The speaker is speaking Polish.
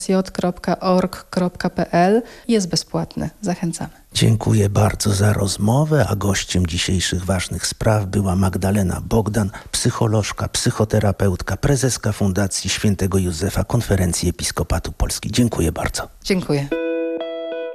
j.org.pl. Jest bezpłatny. Zachęcamy. Dziękuję bardzo za rozmowę, a gościem dzisiejszych ważnych spraw była Magdalena Bogdan, psycholożka, psychoterapeutka, prezeska Fundacji Świętego Józefa Konferencji Episkopatu Polski. Dziękuję bardzo. Dziękuję.